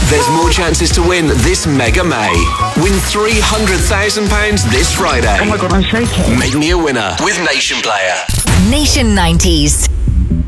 There's more chances to win this Mega May. Win £300,000 this Friday. Oh my God, I'm shaking. Make me a winner with Nation Player. Nation 90s.